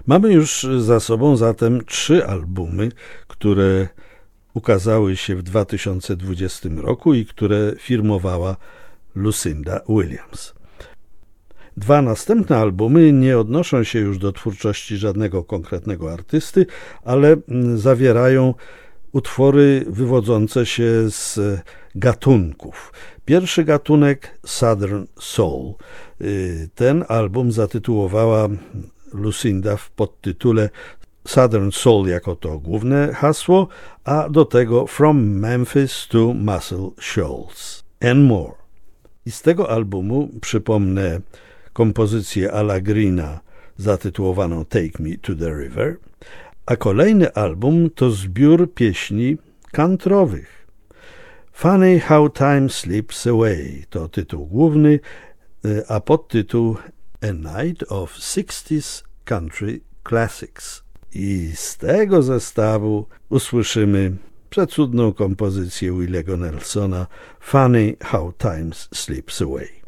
Mamy już za sobą zatem 3 albumy, które ukazały się w 2020 roku i które firmowała Lucinda Williams. 2 następne albumy nie odnoszą się już do twórczości żadnego konkretnego artysty, ale zawierają utwory wywodzące się z gatunków. Pierwszy gatunek Southern Soul. Ten album zatytułowała Lucinda w podtytule Southern Soul jako to główne hasło, a do tego From Memphis to Muscle Shoals and More. I z tego albumu przypomnę kompozycję Ala Greena zatytułowaną Take Me to the River, a kolejny album to zbiór pieśni countrywych. Funny How Time Slips Away to tytuł główny, a podtytuł A Night of 60s Country Classics. I z tego zestawu usłyszymy przecudną kompozycję Williego Nelsona Funny How Time Slips Away.